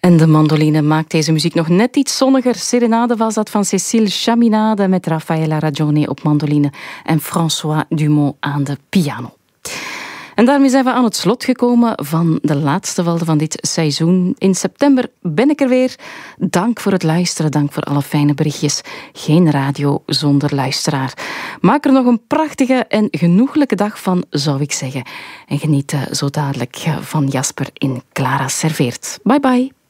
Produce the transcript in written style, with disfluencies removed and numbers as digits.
En de mandoline maakt deze muziek nog net iets zonniger. Serenade was dat van Cécile Chaminade met Raffaella Ragione op mandoline en François Dumont aan de piano. En daarmee zijn we aan het slot gekomen van de laatste Walden van dit seizoen. In september ben ik er weer. Dank voor het luisteren, dank voor alle fijne berichtjes. Geen radio zonder luisteraar. Maak er nog een prachtige en genoeglijke dag van, zou ik zeggen. En geniet zo dadelijk van Jasper in Clara Serveert. Bye bye.